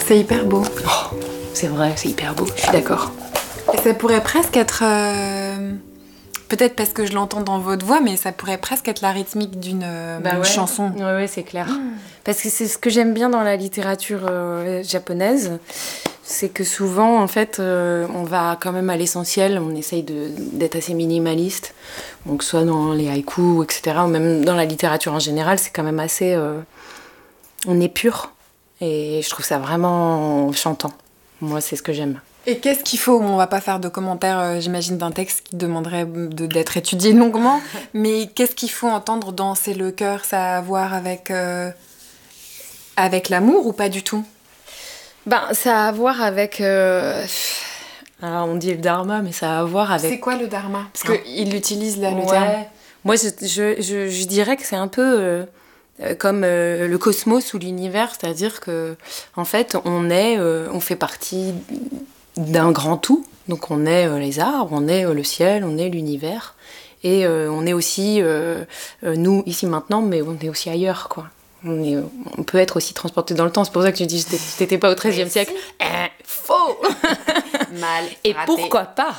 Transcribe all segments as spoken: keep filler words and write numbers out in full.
C'est hyper beau. Oh, c'est vrai, c'est hyper beau, je suis d'accord. Et ça pourrait presque être... Euh... Peut-être parce que je l'entends dans votre voix, mais ça pourrait presque être la rythmique d'une euh, bah ouais. chanson. Ouais, ouais, c'est clair. Mmh. Parce que c'est ce que j'aime bien dans la littérature euh, japonaise, c'est que souvent, en fait, euh, on va quand même à l'essentiel, on essaye de, d'être assez minimaliste. Donc, soit dans les haïkus, et cetera, ou même dans la littérature en général, c'est quand même assez... Euh, on est pur. Et je trouve ça vraiment chantant. Moi, c'est ce que j'aime. Et qu'est-ce qu'il faut? On va pas faire de commentaires, euh, j'imagine, d'un texte qui demanderait de, d'être étudié longuement, mais qu'est-ce qu'il faut entendre dans C'est le cœur? Ça a à voir avec, euh, avec l'amour ou pas du tout? Ben, ça a à voir avec... Euh... Alors, on dit le dharma, mais ça a à voir avec... C'est quoi le dharma? Parce ah. qu'il utilise là le ouais. terme. Moi, je, je, je, je dirais que c'est un peu... Euh... comme euh, le cosmos ou l'univers, c'est-à-dire que en fait on est, euh, on fait partie d'un grand tout. Donc on est euh, les arbres, on est euh, le ciel, on est l'univers, et euh, on est aussi euh, euh, nous ici maintenant, mais on est aussi ailleurs, quoi. On, est, on peut être aussi transporté dans le temps. C'est pour ça que je dis que t'étais pas au treizième siècle. Eh, faux. Mal. Et raté. pourquoi pas?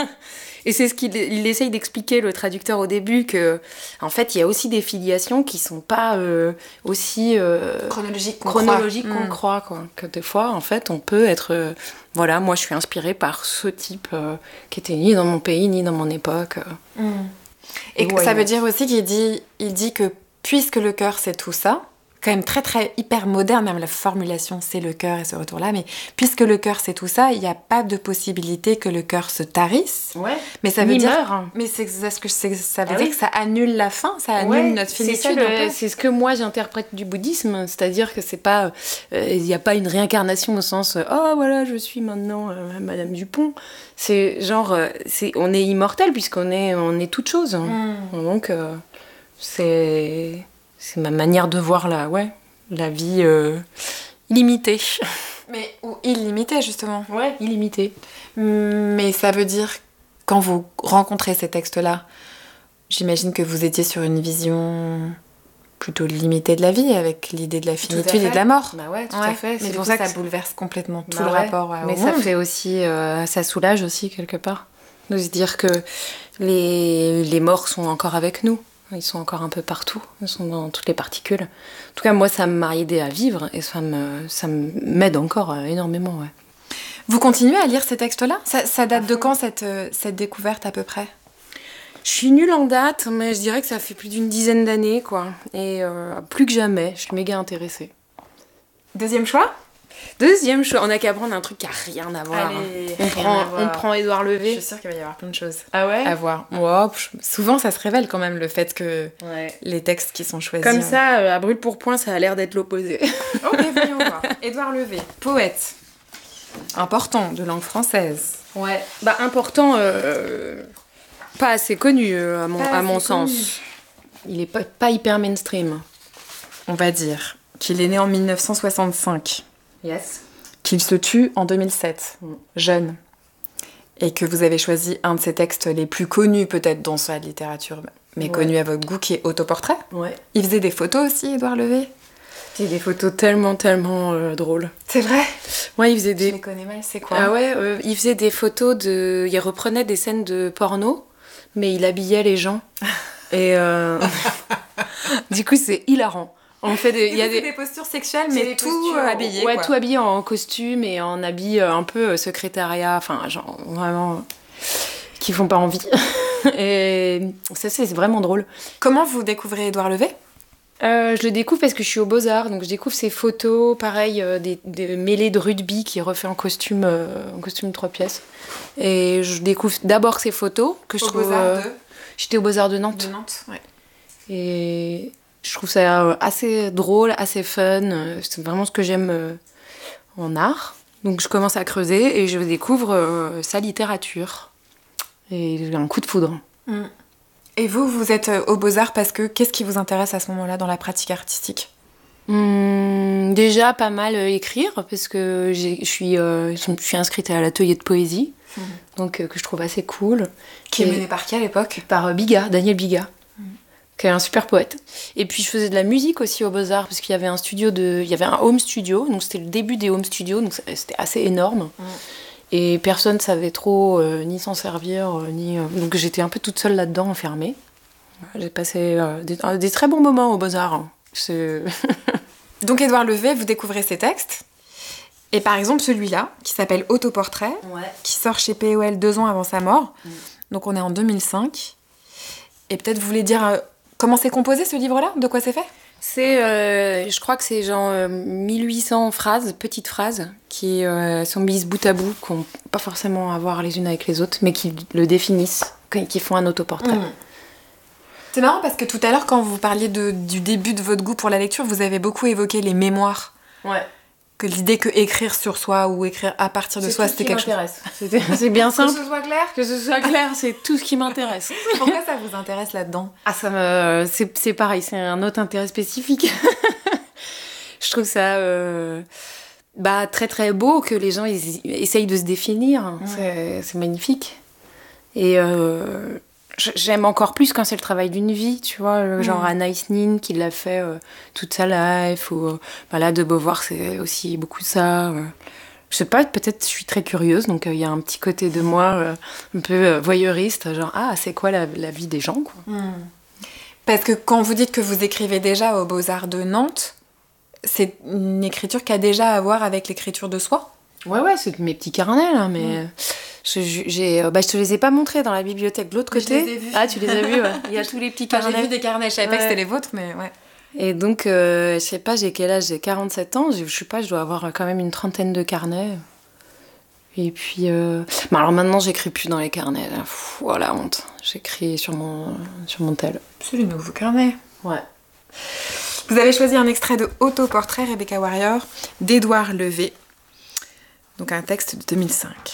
Et c'est ce qu'il il essaye d'expliquer, le traducteur, au début, que en fait, il y a aussi des filiations qui sont pas euh, aussi euh, chronologiques qu'on chronologiques croit. qu'on mmh. croit, quoi. Que des fois, en fait, on peut être... Euh, voilà, moi, je suis inspirée par ce type euh, qui était ni dans mon pays, ni dans mon époque. Euh. Mmh. Et, Et que ça veut dire aussi qu'il dit, il dit que puisque le cœur, c'est tout ça, quand même très très hyper moderne, même la formulation c'est le cœur et ce retour là, mais puisque le cœur c'est tout ça, il n'y a pas de possibilité que le cœur se tarisse. Ouais. Mais ça veut Ni dire, meurt. mais c'est ce que c'est, ça veut ah dire oui. que ça annule la fin, ça annule ouais, notre finitude. C'est, ça, le, c'est ce que moi j'interprète du bouddhisme, c'est-à-dire que c'est pas, il euh, n'y a pas une réincarnation au sens oh voilà je suis maintenant euh, Madame Dupont. C'est genre euh, c'est, on est immortel puisqu'on est on est toute chose. Mm. Donc euh, c'est c'est ma manière de voir la ouais. La vie euh, illimitée. Mais, ou illimitée, justement. Ouais, illimitée. Mais ça veut dire, quand vous rencontrez ces textes-là, j'imagine que vous étiez sur une vision plutôt limitée de la vie, avec l'idée de la finitude et de la mort. Bah ouais, tout ouais. à fait. Mais c'est pour ça que ça bouleverse complètement tout bah le ouais. rapport ouais, Mais au ça monde. fait aussi... Euh, ça soulage aussi, quelque part. De se dire que les, les morts sont encore avec nous. Ils sont encore un peu partout, ils sont dans toutes les particules. En tout cas, moi, ça m'a aidé à vivre et ça, me, ça m'aide encore énormément. Ouais. Vous continuez à lire ces textes-là? ça, ça date de quand, cette, cette découverte, à peu près? Je suis nulle en date, mais je dirais que ça fait plus d'une dizaine d'années, quoi. Et euh, plus que jamais, je suis méga intéressée. Deuxième choix? Deuxième choix, on n'a qu'à prendre un truc qui n'a rien à voir. Allez, on, rien prend, à voir. on prend Édouard Levé. Je suis sûre qu'il va y avoir plein de choses ah ouais à voir. Wow, souvent, ça se révèle quand même, le fait que ouais. les textes qui sont choisis... Comme ça, euh, à brûle pour point, ça a l'air d'être l'opposé. Ok, voyons voir. Édouard Levé, poète. Important, de langue française. Ouais. Bah, important, euh, pas assez connu, euh, à mon, à mon sens. Il est pas, pas hyper mainstream. On va dire qu'il est né en mille neuf cent soixante-cinq. Yes. Qu'il se tue en deux mille sept, mm. jeune. Et que vous avez choisi un de ses textes les plus connus, peut-être, dans sa littérature, mais ouais. connu à votre goût, qui est Autoportrait. Ouais. Il faisait des photos aussi, Édouard Levé? C'est des photos tellement, tellement euh, drôles. C'est vrai? Ouais, il faisait des... Je les connais mal, c'est quoi? Ah ouais, euh, il faisait des photos de... Il reprenait des scènes de porno, mais il habillait les gens. Et euh... du coup, c'est hilarant. On fait des, il y a des... des postures sexuelles, mais des tout postures, habillé. Ouais, quoi. tout habillé en costume et en habit un peu secrétariat, enfin, genre, vraiment, qui font pas envie. Et ça, c'est vraiment drôle. Comment vous découvrez Édouard Levé? euh, Je le découvre parce que je suis aux Beaux-Arts, donc je découvre ses photos, pareil, euh, des, des mêlées de rugby qu'il refait en costume, euh, en costume trois pièces. Et je découvre d'abord ses photos, que je aux trouve... Beaux-Arts de... J'étais aux Beaux-Arts de Nantes. De Nantes, ouais. Et... Je trouve ça assez drôle, assez fun. C'est vraiment ce que j'aime en art. Donc je commence à creuser et je découvre sa littérature. Et j'ai un coup de foudre. Mm. Et vous, vous êtes aux Beaux-Arts parce que qu'est-ce qui vous intéresse à ce moment-là dans la pratique artistique? Hum, déjà pas mal écrire parce que j'ai, je, suis, euh, je suis inscrite à l'atelier de poésie. Mm. Donc euh, que je trouve assez cool. Qui est mené par qui à l'époque? Par Biga, Daniel Biga. qui est un super poète. Et puis je faisais de la musique aussi aux Beaux-Arts, parce qu'il y avait un studio de... Il y avait un home studio, donc c'était le début des home studios, donc c'était assez énorme. Mmh. Et personne ne savait trop euh, ni s'en servir, euh, ni... Euh... Donc j'étais un peu toute seule là-dedans, enfermée. J'ai passé euh, des, euh, des très bons moments aux Beaux-Arts. Hein. C'est... Donc Édouard Levé, vous découvrez ses textes. Et par exemple celui-là, qui s'appelle Autoportrait, ouais. qui sort chez P O L deux ans avant sa mort. Mmh. Donc on est en deux mille cinq. Et peut-être vous voulez dire... Euh, Comment c'est composé ce livre-là ? De quoi c'est fait ? C'est, euh, je crois que c'est genre euh, mille huit cents phrases, petites phrases, qui euh, sont mises bout à bout, qui n'ont pas forcément à voir les unes avec les autres, mais qui le définissent, qui font un autoportrait. Mmh. C'est marrant parce que tout à l'heure, quand vous parliez de, du début de votre goût pour la lecture, vous avez beaucoup évoqué les mémoires. Ouais. Que l'idée que écrire sur soi ou écrire à partir de c'est soi, tout c'était qui quelque m'intéresse. chose. C'est bien simple. Que ce soit clair. Que ce soit clair, c'est tout ce qui m'intéresse. Pourquoi ça vous intéresse là-dedans ? Ah, ça me, c'est, c'est pareil, c'est un autre intérêt spécifique. Je trouve ça, euh, bah, très très beau que les gens ils, ils essayent de se définir. Ouais. C'est, c'est magnifique. Et euh, j'aime encore plus quand c'est le travail d'une vie, tu vois, mmh. genre Anaïs Nin qui l'a fait euh, toute sa life, ou euh, bah là, de Beauvoir, c'est aussi beaucoup ça. Euh. Je sais pas, peut-être je suis très curieuse, donc il euh, y a un petit côté de moi euh, un peu euh, voyeuriste, genre, ah, c'est quoi la, la vie des gens, quoi. Mmh. Parce que quand vous dites que vous écrivez déjà aux Beaux-Arts de Nantes, c'est une écriture qui a déjà à voir avec l'écriture de soi ? Ouais, ouais, c'est mes petits carnets, là, mais... Mmh. Je, j'ai, bah, je te les ai pas montrés dans la bibliothèque de l'autre côté. Je les ai vus. Ah, tu les as vus, ouais. Il y a tous les petits carnets. Enfin, j'ai vu des carnets, je savais ouais. pas que c'était les vôtres, mais ouais. Et donc, euh, je sais pas, j'ai quel âge ? J'ai quarante-sept ans, je sais pas, je dois avoir quand même une trentaine de carnets. Et puis, euh... bah, alors maintenant, j'écris plus dans les carnets, là. Pff, oh, la honte. J'écris sur mon, sur mon tel. C'est les nouveaux carnets. Ouais. Vous avez choisi un extrait de Autoportrait, Rebecca Warrior, d'Édouard Levé. Donc un texte de deux mille cinq.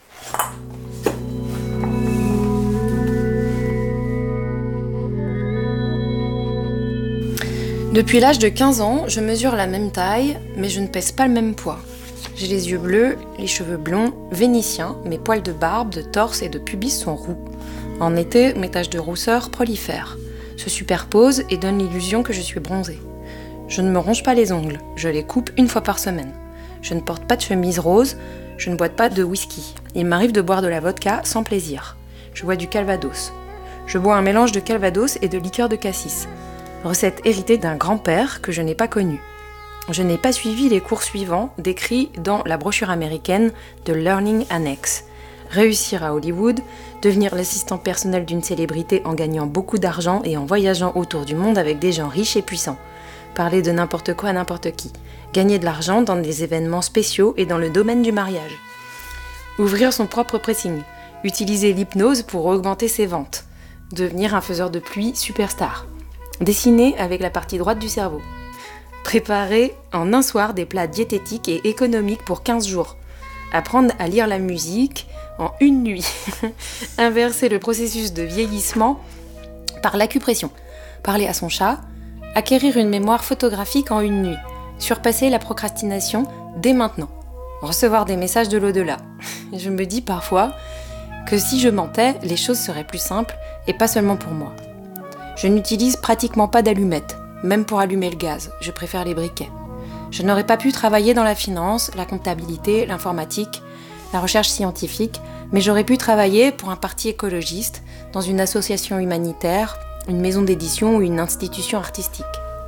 Depuis l'âge de quinze ans, je mesure la même taille, mais je ne pèse pas le même poids. J'ai les yeux bleus, les cheveux blonds, vénitiens, mes poils de barbe, de torse et de pubis sont roux. En été, mes taches de rousseur prolifèrent, se superposent et donnent l'illusion que je suis bronzée. Je ne me ronge pas les ongles, je les coupe une fois par semaine. Je ne porte pas de chemise rose, je ne bois pas de whisky. Il m'arrive de boire de la vodka sans plaisir. Je bois du calvados. Je bois un mélange de calvados et de liqueur de cassis. Recette héritée d'un grand-père que je n'ai pas connu. Je n'ai pas suivi les cours suivants décrits dans la brochure américaine de Learning Annex. Réussir à Hollywood, devenir l'assistant personnel d'une célébrité en gagnant beaucoup d'argent et en voyageant autour du monde avec des gens riches et puissants. Parler de n'importe quoi à n'importe qui. Gagner de l'argent dans des événements spéciaux et dans le domaine du mariage. Ouvrir son propre pressing. Utiliser l'hypnose pour augmenter ses ventes. Devenir un faiseur de pluie superstar. Dessiner avec la partie droite du cerveau. Préparer en un soir des plats diététiques et économiques pour quinze jours. Apprendre à lire la musique en une nuit. Inverser le processus de vieillissement par l'acupression. Parler à son chat. Acquérir une mémoire photographique en une nuit. Surpasser la procrastination dès maintenant. Recevoir des messages de l'au-delà. Je me dis parfois que si je mentais, les choses seraient plus simples et pas seulement pour moi. Je n'utilise pratiquement pas d'allumettes, même pour allumer le gaz, je préfère les briquets. Je n'aurais pas pu travailler dans la finance, la comptabilité, l'informatique, la recherche scientifique, mais j'aurais pu travailler pour un parti écologiste, dans une association humanitaire, une maison d'édition ou une institution artistique.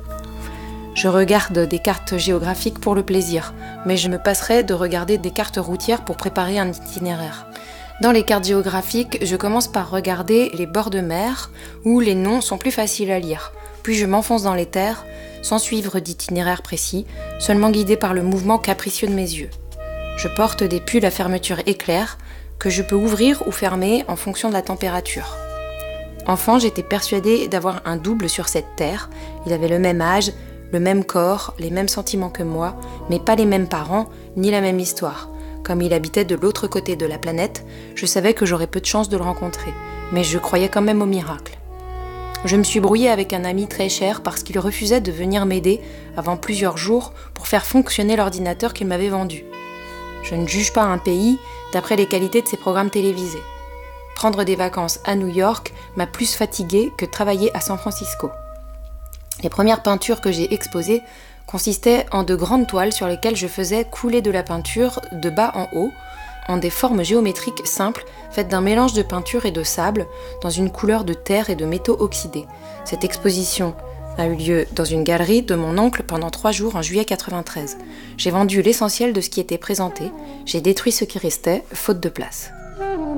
Je regarde des cartes géographiques pour le plaisir, mais je me passerai de regarder des cartes routières pour préparer un itinéraire. Dans les cartes géographiques, je commence par regarder les bords de mer, où les noms sont plus faciles à lire. Puis je m'enfonce dans les terres, sans suivre d'itinéraire précis, seulement guidée par le mouvement capricieux de mes yeux. Je porte des pulls à fermeture éclair, que je peux ouvrir ou fermer en fonction de la température. Enfant, j'étais persuadée d'avoir un double sur cette terre. Il avait le même âge, le même corps, les mêmes sentiments que moi, mais pas les mêmes parents, ni la même histoire. Comme il habitait de l'autre côté de la planète, je savais que j'aurais peu de chance de le rencontrer, mais je croyais quand même au miracle. Je me suis brouillée avec un ami très cher parce qu'il refusait de venir m'aider avant plusieurs jours pour faire fonctionner l'ordinateur qu'il m'avait vendu. Je ne juge pas un pays d'après les qualités de ses programmes télévisés. prendre des vacances à New York m'a plus fatiguée que travailler à San Francisco. Les premières peintures que j'ai exposées consistaient en de grandes toiles sur lesquelles je faisais couler de la peinture de bas en haut, en des formes géométriques simples, faites d'un mélange de peinture et de sable, dans une couleur de terre et de métaux oxydés. Cette exposition a eu lieu dans une galerie de mon oncle pendant trois jours en juillet quatre-vingt-treize. J'ai vendu l'essentiel de ce qui était présenté, j'ai détruit ce qui restait, faute de place.